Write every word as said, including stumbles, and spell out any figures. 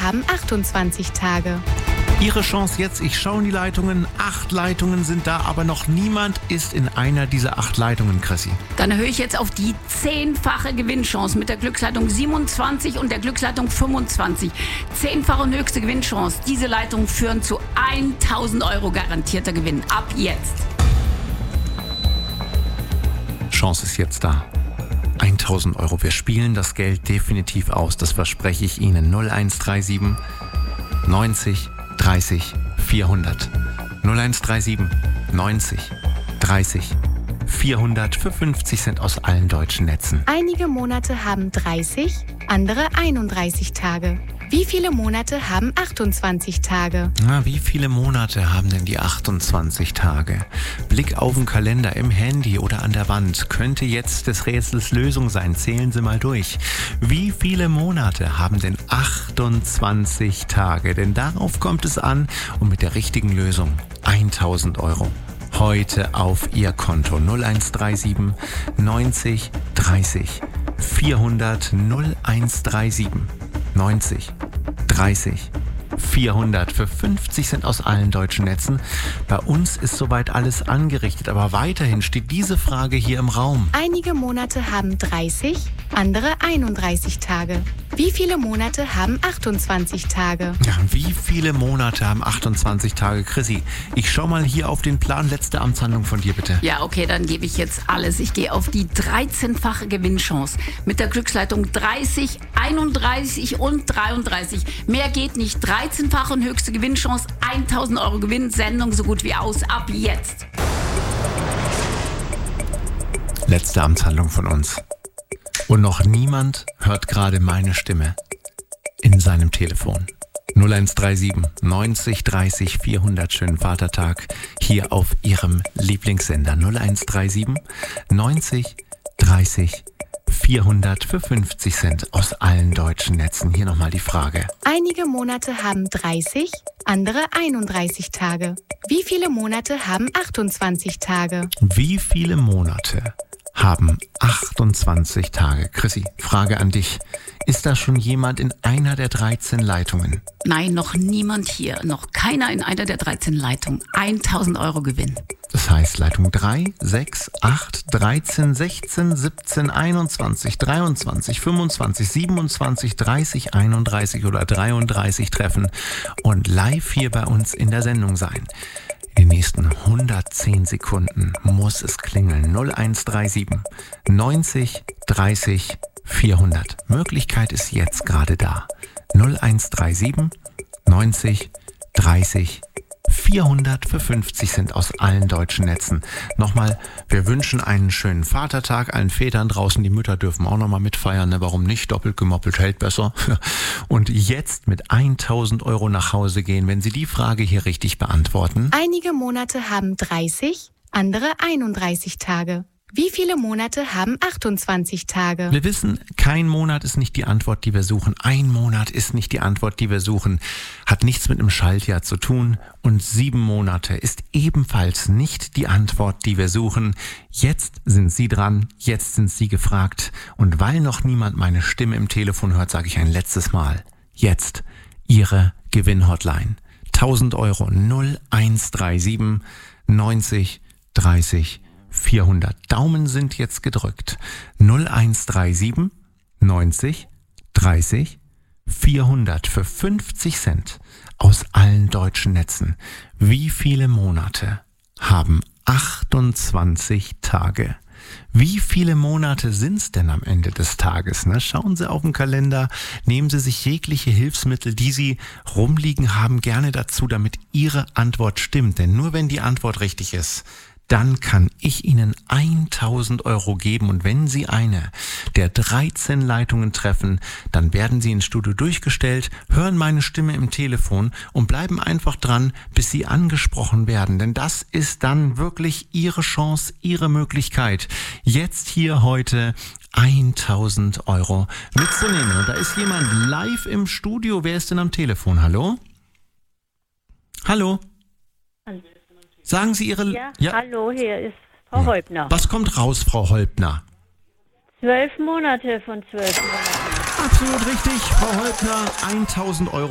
haben achtundzwanzig Tage. Ihre Chance jetzt, ich schaue in die Leitungen. Acht Leitungen sind da, aber noch niemand ist in einer dieser acht Leitungen, Chrissy. Dann erhöhe ich jetzt auf die zehnfache Gewinnchance mit der Glücksleitung siebenundzwanzig und der Glücksleitung fünfundzwanzig. Zehnfache und höchste Gewinnchance. Diese Leitungen führen zu tausend Euro garantierter Gewinn. Ab jetzt. Chance ist jetzt da. tausend Euro. Wir spielen das Geld definitiv aus. Das verspreche ich Ihnen. null eins drei sieben neunzig dreißig vierhundert. null eins drei sieben neunzig dreißig vierhundert für fünfzig Cent aus allen deutschen Netzen. Einige Monate haben dreißig, andere einunddreißig Tage. Wie viele Monate haben achtundzwanzig Tage? Na, wie viele Monate haben denn die achtundzwanzig Tage? Blick auf den Kalender im Handy oder an der Wand könnte jetzt des Rätsels Lösung sein. Zählen Sie mal durch. Wie viele Monate haben denn achtundzwanzig Tage? Denn darauf kommt es an und mit der richtigen Lösung tausend Euro. Heute auf Ihr Konto null eins drei sieben neunzig dreißig vierhundert null eins drei sieben neunzig dreißig vierhundert für fünfzig Cent aus allen deutschen Netzen. Bei uns ist soweit alles angerichtet, aber weiterhin steht diese Frage hier im Raum. Einige Monate haben dreißig, andere einunddreißig Tage. Wie viele Monate haben achtundzwanzig Tage? Ja, wie viele Monate haben achtundzwanzig Tage? Chrissy, ich schau mal hier auf den Plan. Letzte Amtshandlung von dir, bitte. Ja, okay, dann gebe ich jetzt alles. Ich gehe auf die dreizehnfache Gewinnchance mit der Glücksleitung dreißig, einunddreißig und dreiunddreißig. Mehr geht nicht. dreizehnfache und höchste Gewinnchance, tausend Euro Gewinn. Sendung so gut wie aus. Ab jetzt. Letzte Amtshandlung von uns. Und noch niemand hört gerade meine Stimme in seinem Telefon. null eins drei sieben neunzig dreißig vierhundert. Schönen Vatertag hier auf Ihrem Lieblingssender. null eins drei sieben neunzig dreißig vierhundert für fünfzig Cent aus allen deutschen Netzen. Hier nochmal die Frage. Einige Monate haben dreißig, andere einunddreißig Tage. Wie viele Monate haben achtundzwanzig Tage? Wie viele Monate haben achtundzwanzig Tage? Chrissy, Frage an dich. Ist da schon jemand in einer der dreizehn Leitungen? Nein, noch niemand hier. Noch keiner in einer der dreizehn Leitungen. tausend Euro Gewinn. Das heißt Leitung drei, sechs, acht, dreizehn, sechzehn, siebzehn, einundzwanzig, dreiundzwanzig, fünfundzwanzig, siebenundzwanzig, dreißig, einunddreißig oder dreiunddreißig treffen und live hier bei uns in der Sendung sein. In den nächsten hundertzehn Sekunden muss es klingeln. null eins drei sieben neunzig dreißig vierhundert. Möglichkeit ist jetzt gerade da. null eins drei sieben neunzig dreißig vierhundert für fünfzig Cent aus allen deutschen Netzen. Nochmal, wir wünschen einen schönen Vatertag allen Vätern draußen. Die Mütter dürfen auch nochmal mitfeiern. Ne? Warum nicht? Doppelt gemoppelt hält besser. Und jetzt mit tausend Euro nach Hause gehen, wenn Sie die Frage hier richtig beantworten. Einige Monate haben dreißig, andere einunddreißig Tage. Wie viele Monate haben achtundzwanzig Tage? Wir wissen, kein Monat ist nicht die Antwort, die wir suchen. Ein Monat ist nicht die Antwort, die wir suchen. Hat nichts mit einem Schaltjahr zu tun. Und sieben Monate ist ebenfalls nicht die Antwort, die wir suchen. Jetzt sind Sie dran, jetzt sind Sie gefragt. Und weil noch niemand meine Stimme im Telefon hört, sage ich ein letztes Mal. Jetzt Ihre Gewinnhotline. tausend Euro null eins drei sieben neunzig dreißig vierhundert. Daumen sind jetzt gedrückt. null eins drei sieben neunzig dreißig vierhundert für fünfzig Cent aus allen deutschen Netzen. Wie viele Monate haben achtundzwanzig Tage? Wie viele Monate sind's denn am Ende des Tages? Ne? Schauen Sie auf den Kalender, nehmen Sie sich jegliche Hilfsmittel, die Sie rumliegen haben, gerne dazu, damit Ihre Antwort stimmt. Denn nur wenn die Antwort richtig ist, dann kann ich Ihnen tausend Euro geben. Und wenn Sie eine der dreizehn Leitungen treffen, dann werden Sie ins Studio durchgestellt, hören meine Stimme im Telefon und bleiben einfach dran, bis Sie angesprochen werden. Denn das ist dann wirklich Ihre Chance, Ihre Möglichkeit, jetzt hier heute tausend Euro mitzunehmen. Und da ist jemand live im Studio. Wer ist denn am Telefon? Hallo? Hallo? Sagen Sie Ihre... Ja, ja, hallo, hier ist Frau Holpner. Was kommt raus, Frau Holpner? Zwölf Monate von zwölf Monaten. Absolut richtig, Frau Holpner, tausend Euro.